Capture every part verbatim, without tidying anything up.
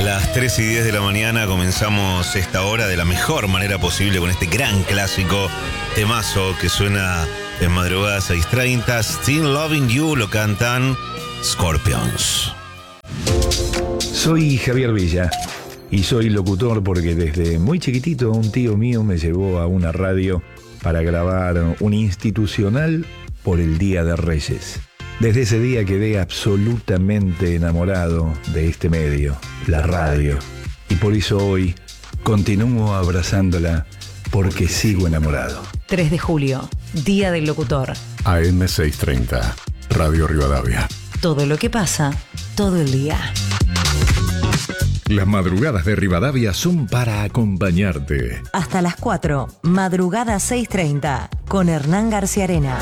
las tres y diez de la mañana comenzamos esta hora de la mejor manera posible con este gran clásico temazo que suena en madrugada seis treinta. Still Loving You lo cantan Scorpions. Soy Javier Villa y soy locutor porque desde muy chiquitito un tío mío me llevó a una radio para grabar un institucional por el Día de Reyes. Desde ese día quedé absolutamente enamorado de este medio, la radio. Y por eso hoy continúo abrazándola porque sigo enamorado. tres de julio, Día del Locutor. A M seiscientos treinta, Radio Rivadavia. Todo lo que pasa, todo el día. Las madrugadas de Rivadavia son para acompañarte. Hasta las cuatro, Madrugada seis treinta, con Hernán García Arena.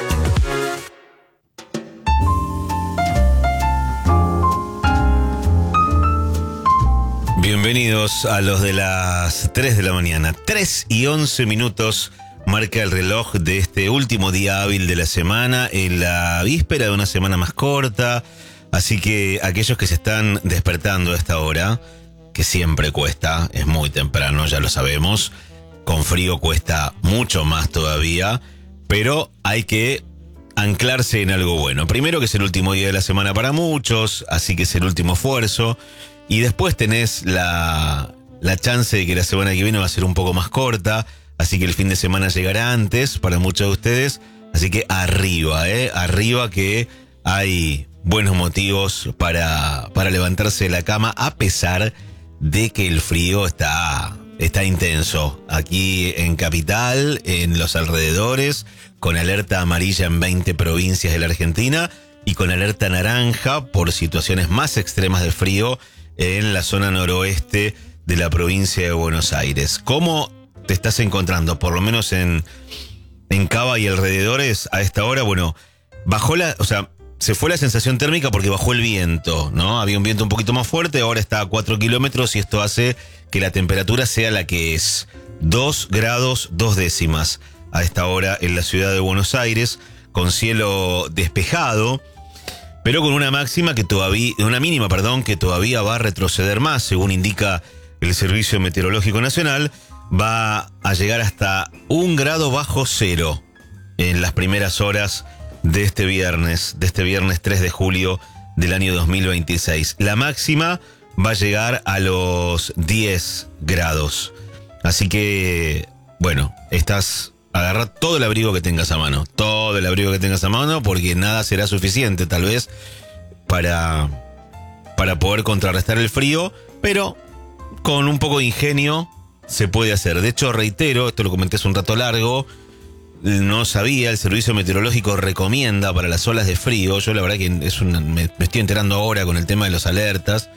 Bienvenidos a los de las tres de la mañana. tres y once minutos marca el reloj de este último día hábil de la semana, en la víspera de una semana más corta. Así que aquellos que se están despertando a esta hora, que siempre cuesta, es muy temprano, ya lo sabemos. Con frío cuesta mucho más todavía, pero hay que anclarse en algo bueno. Primero que es el último día de la semana para muchos, así que es el último esfuerzo. Y después tenés la, la chance de que la semana que viene va a ser un poco más corta, así que el fin de semana llegará antes para muchos de ustedes. Así que arriba, eh, arriba que hay buenos motivos para, para levantarse de la cama, a pesar de que el frío está, está intenso. Aquí en Capital, en los alrededores, con alerta amarilla en veinte provincias de la Argentina y con alerta naranja por situaciones más extremas de frío en la zona noroeste de la provincia de Buenos Aires. ¿Cómo te estás encontrando, por lo menos en, en Cava y alrededores a esta hora? Bueno, bajó la, o sea, se fue la sensación térmica porque bajó el viento, ¿no? Había un viento un poquito más fuerte, ahora está a cuatro kilómetros y esto hace que la temperatura sea la que es. dos grados dos décimas a esta hora en la ciudad de Buenos Aires, con cielo despejado, pero con una máxima que todavía, una mínima, perdón, que todavía va a retroceder más, según indica el Servicio Meteorológico Nacional. Va a llegar hasta un grado bajo cero en las primeras horas de este viernes, de este viernes tres de julio del año dos mil veintiséis. La máxima va a llegar a los diez grados. Así que, bueno, estás... agarra todo el abrigo que tengas a mano, todo el abrigo que tengas a mano, porque nada será suficiente tal vez para, para poder contrarrestar el frío, pero con un poco de ingenio se puede hacer. De hecho, reitero, esto lo comenté hace un rato largo, no sabía, el Servicio Meteorológico recomienda para las olas de frío, yo la verdad que es una, me, me estoy enterando ahora con el tema de los alertas,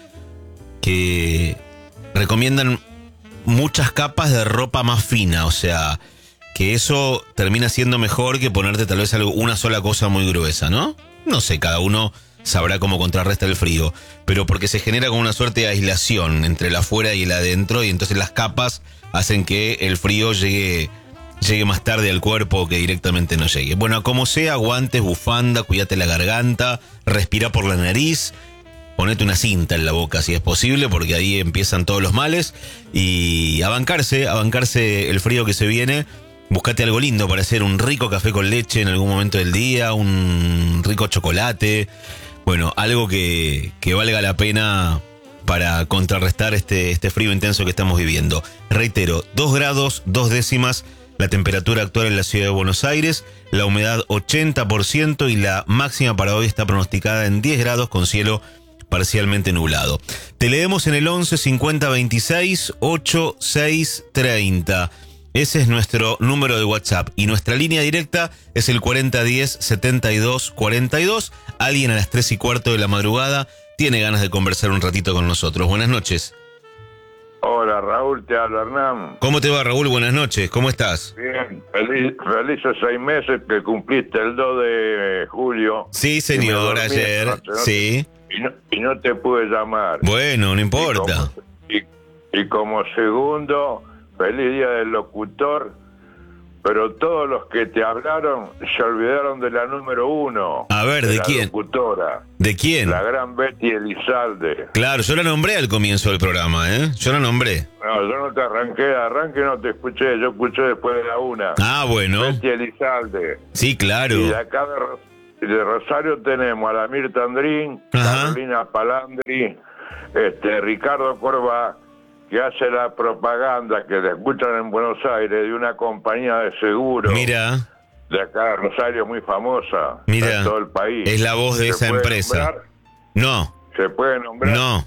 que recomiendan muchas capas de ropa más fina, o sea, que eso termina siendo mejor que ponerte tal vez algo, una sola cosa muy gruesa, ¿no? No sé, cada uno sabrá cómo contrarresta el frío, pero porque se genera como una suerte de aislación entre el afuera y el adentro, y entonces las capas hacen que el frío llegue, llegue más tarde al cuerpo, que directamente no llegue. Bueno, como sea, guantes, bufanda, cuídate la garganta, respira por la nariz, ponete una cinta en la boca si es posible, porque ahí empiezan todos los males, y a bancarse, a bancarse el frío que se viene. Buscate algo lindo para hacer, un rico café con leche en algún momento del día, un rico chocolate. Bueno, algo que, que valga la pena para contrarrestar este, este frío intenso que estamos viviendo. Reitero, dos grados, dos décimas la temperatura actual en la ciudad de Buenos Aires, la humedad ochenta por ciento y la máxima para hoy está pronosticada en diez grados con cielo parcialmente nublado. Te leemos en el once cincuenta veintiséis ochenta y seis treinta. Ese es nuestro número de WhatsApp y nuestra línea directa es el cuarenta diez setenta y dos cuarenta y dos. Alguien a las tres y cuarto de la madrugada tiene ganas de conversar un ratito con nosotros. Buenas noches. Hola Raúl, te habla Hernán. ¿Cómo te va, Raúl? Buenas noches, ¿cómo estás? Bien, feliz, felices seis meses que cumpliste el dos de julio. Sí, señor, ayer, no, no, sí. Y no, y no te pude llamar. Bueno, no importa. Y como, y, y como segundo, feliz día del locutor, pero todos los que te hablaron se olvidaron de la número uno. A ver, ¿de la quién? Locutora, ¿De quién? la gran Betty Elizalde. Claro, yo la nombré al comienzo del programa, ¿eh? Yo la nombré. No, yo no te arranqué, arranque no te escuché, yo escuché después de la una. Ah, bueno. Betty Elizalde. Sí, claro. Y de acá de, Ros- de Rosario tenemos a la Mirta Andrín, Ajá. Carolina Palandri, este, Ricardo Corba, que hace la propaganda que le escuchan en Buenos Aires de una compañía de seguros Mira, de acá de Rosario muy famosa Mira, en todo el país. es la voz de ¿Se esa puede empresa. nombrar? no, ¿Se puede nombrar? no.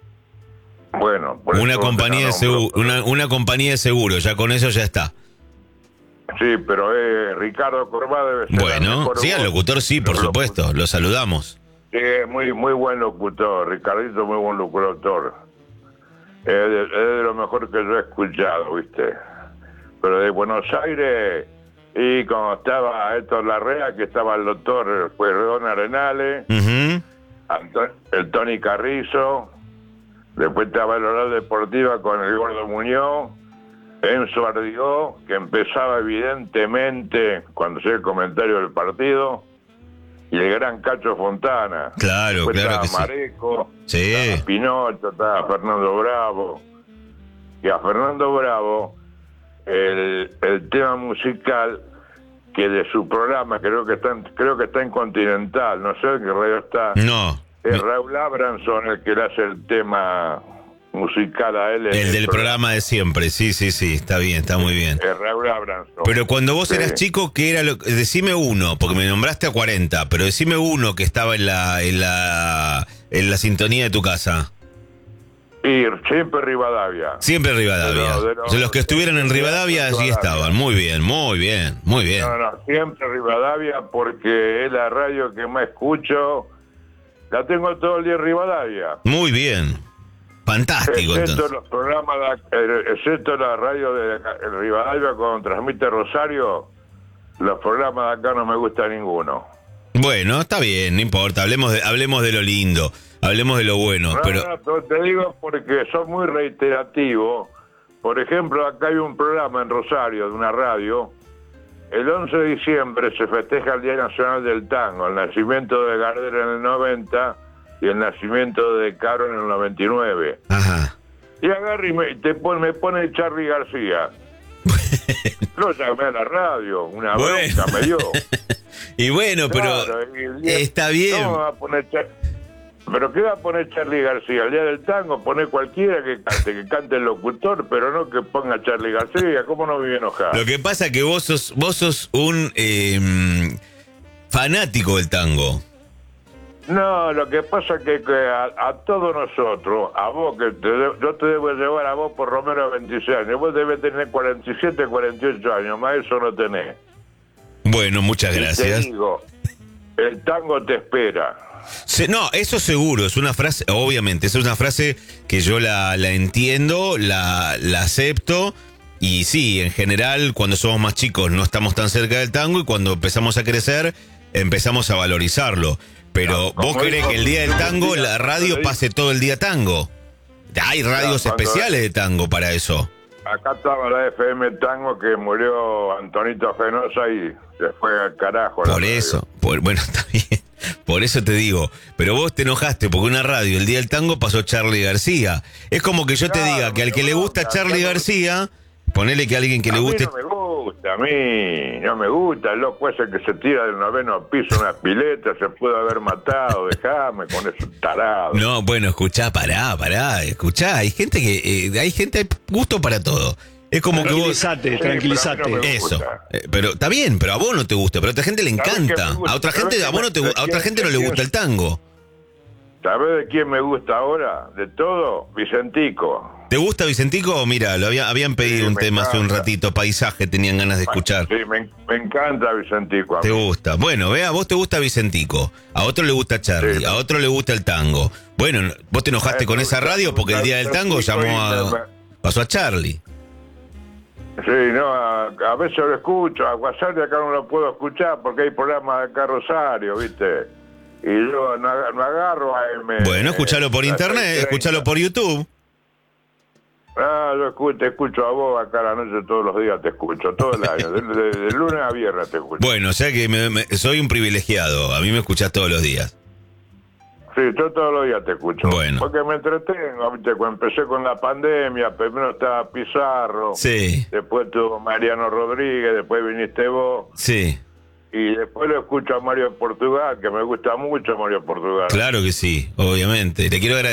Bueno, por Una eso compañía de te la nombro. seguro, una, una compañía de seguro, ya con eso ya está. Sí, pero eh, Ricardo Corba debe ser la Bueno, mejor sí, voz. al locutor sí, por Lo- supuesto, lo saludamos. Sí, muy muy buen locutor, Ricardito, muy buen locutor. Es de, es de lo mejor que yo he escuchado, ¿viste? Pero de Buenos Aires, y cuando estaba Héctor Larrea, que estaba el doctor Pueyrredón Arenales, Ujú. Anto- el Tony Carrizo, después estaba el Oral Deportiva con el Gordo Muñoz, Enzo Ardigó, que empezaba evidentemente cuando hacía el comentario del partido, y el gran Cacho Fontana. Claro, Después claro estaba que sí. Mareco, Sí. estaba Pinocho, estaba Fernando Bravo. Y a Fernando Bravo, el, el tema musical que de su programa, creo que está en, creo que está en Continental, no sé en qué radio está, No, es Raúl Abranson el que le hace el tema musical a él. en el del programa de siempre, sí, sí, sí, está bien, está muy bien. Es Raúl Abranson. Pero cuando vos Sí. eras chico, ¿qué era lo que- decime uno, porque me nombraste a cuarenta, pero decime uno que estaba en la en la en la sintonía de tu casa. Y siempre Rivadavia. Siempre Rivadavia. De lo- de lo- O sea, los que estuvieron en Rivadavia allí Rivadavia. estaban. Muy bien, muy bien, muy bien. No, no, siempre Rivadavia porque es la radio que más escucho. La tengo todo el día en Rivadavia. Muy bien. Fantástico, Excepto entonces. los programas, de- eh, excepto la radio de acá, en Rivadavia cuando transmite Rosario, los programas de acá no me gusta ninguno. Bueno, está bien, no importa. Hablemos de, hablemos de lo lindo, hablemos de lo bueno. No, Pero no, te digo porque son muy reiterativos. Por ejemplo, acá hay un programa en Rosario de una radio. El once de diciembre se festeja el Día Nacional del Tango, el nacimiento de Gardel en el noventa y el nacimiento de Caro en el noventa y nueve. ajá. Y agarra y me, te pone, me pone Charly García. Lo llamé a la radio, una Bueno. bronca me dio. Y bueno, pero Claro, y el día- está bien. ¿Cómo va a poner Char- ¿Pero qué va a poner Charly García? El día del tango, poner cualquiera que cante, que cante el locutor, pero no que ponga Charly García. ¿Cómo no me voy a enojar? Lo que pasa es que vos sos, vos sos un eh, fanático del tango. No, lo que pasa es que, que a, a todos nosotros, a vos, que te de- yo te debo llevar a vos por lo menos veintiséis años, vos debes tener cuarenta y siete, cuarenta y ocho años, más eso no tenés. Bueno, muchas Y gracias. te digo, el tango te espera. Se- no, eso seguro, es una frase, obviamente, esa es una frase que yo la, la entiendo, la, la acepto, y sí, en general, cuando somos más chicos no estamos tan cerca del tango, y cuando empezamos a crecer, empezamos a valorizarlo. Pero No, como vos querés dijo- que el día del tango, la radio Cuando pase todo el día tango. Hay radios cuando- especiales de tango para eso. Acá estaba la F M Tango que murió Antonito Fenosa y se fue al carajo. la Por radio. eso, por, bueno, está bien. Por eso te digo, pero vos te enojaste porque una radio, el día del tango, pasó Charly García. Es como que yo te Claro, diga que al que le gusta no, Charly no. García, ponele que a alguien que a le guste... mí no me gusta, a mí no me gusta. El loco ese que se tira del noveno piso en una pileta, se puede haber matado, dejame con eso tarado. No, bueno, escuchá, pará, pará, escuchá. Hay gente que, eh, hay gente, hay gusto para todo. Es como que vos... Tranquilizate, Sí, tranquilizate. pero a mí no me Eso, gusta. Eh, pero está bien, pero a vos no te gusta, pero a otra gente le ¿Sabés qué encanta. me gusta? A otra ¿Sabés gente, qué a vos me- no te, gu- a otra quién- gente no le quién- gusta el tango. ¿Sabés de quién me gusta ahora? De todo, Vicentico. ¿Te gusta Vicentico? Mira, lo había, habían pedido Sí, un me tema hace un encanta. ratito, Paisaje, tenían ganas de escuchar. Sí, me, me encanta Vicentico. a Te mí. gusta. Bueno, vea, a vos te gusta Vicentico, a otro le gusta Charly, Sí. a otro le gusta el tango. Bueno, vos te enojaste Eh, con me esa gusta, radio me porque el gusta, día del me tango gusta, llamó me- a... me- pasó a Charly. Sí, no, a, a veces lo escucho, a WhatsApp de acá no lo puedo escuchar porque hay programas de acá Rosario, ¿viste? Y yo no, ag- no agarro a M. Bueno, escuchalo por eh, internet, las seis escuchalo treinta. por YouTube. Ah, yo escucho, te escucho a vos acá a la noche todos los días, te escucho, todo el año, de, de- de lunes a viernes te escucho. Bueno, o sea que me- me- soy un privilegiado. A mí me escuchás todos los días. Sí, yo todos los días te escucho. Bueno. Porque me entretengo, ¿viste? Cuando empecé con la pandemia, primero estaba Pizarro, Sí, después tuvo Mariano Rodríguez, después viniste vos, sí. y después lo escucho a Mario Portugal, que me gusta mucho Mario Portugal. Claro que sí, obviamente. Le quiero agradecer.